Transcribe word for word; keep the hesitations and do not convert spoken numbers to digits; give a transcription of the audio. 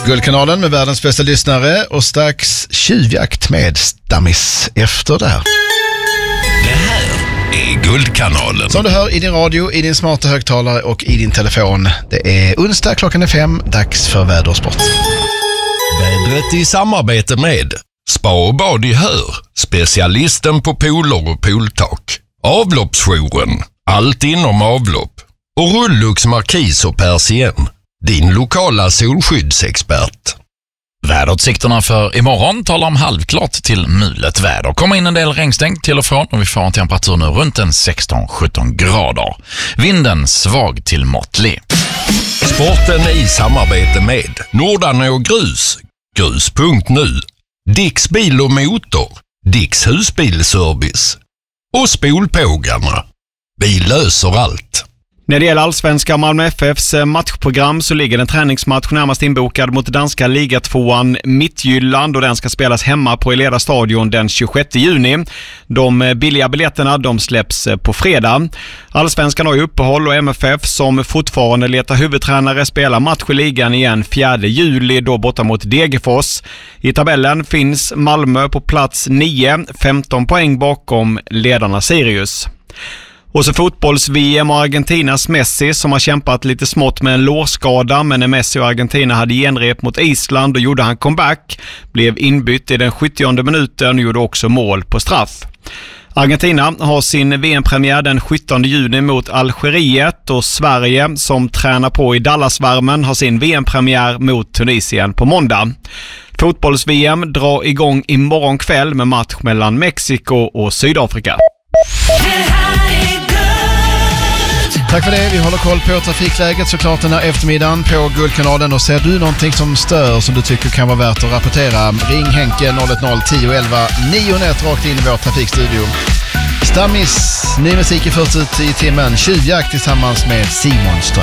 Guldkanalen med världens bästa lyssnare och strax tjuvjakt med Stammis efter det här. Det här är Guldkanalen. Som du hör i din radio, i din smarta högtalare och i din telefon. Det är onsdag, klockan är fem, dags för väder och sport. Vädret i samarbete med Spa och bad i Hör, specialisten på pooler och pooltak. Avloppsjouren, allt inom avlopp. Och Rullux Markis och Persien, din lokala solskyddsexpert. Väderutsikterna för imorgon talar om halvklart till mulet väder. Kommer in en del regnstänk till och från och vi får en temperatur nu runt en sexton sjutton grader. Vinden svag till måttlig. Sporten i samarbete med Nordan och Grus, grus punkt nu, Dicks bil och motor, Dicks husbilservice och Spolpågarna. Vi löser allt. När det gäller allsvenska Malmö F F:s matchprogram så ligger en träningsmatch närmast inbokad mot danska ligatvåan Midtjylland och den ska spelas hemma på Eleda stadion den tjugosjätte juni. De billiga biljetterna de släpps på fredag. Allsvenskan har ju uppehåll och M F F som fortfarande letar huvudtränare spelar match i ligan igen fjärde juli då borta mot Degerfors. I tabellen finns Malmö på plats nio, femton poäng bakom ledarna Sirius. Och så fotbolls-V M och Argentinas Messi som har kämpat lite smått med en lårskada, men när Messi och Argentina hade genrep mot Island och gjorde han comeback, blev inbytt i den sjuttionde minuten och gjorde också mål på straff. Argentina har sin V M-premiär den sjuttonde juni mot Algeriet och Sverige som tränar på i Dallasvärmen har sin V M-premiär mot Tunisien på måndag. Fotbolls-V M drar igång imorgon kväll med match mellan Mexiko och Sydafrika. Tack för det. Vi håller koll på trafikläget såklart den här eftermiddagen på Guldkanalen. Och ser du någonting som stör som du tycker kan vara värt att rapportera, ring Henke noll ett noll tio elva nio ett rakt in i vår trafikstudio. Stammis, ny musik i först ut i timmen. Tjuvjakt tillsammans med Simon Ström.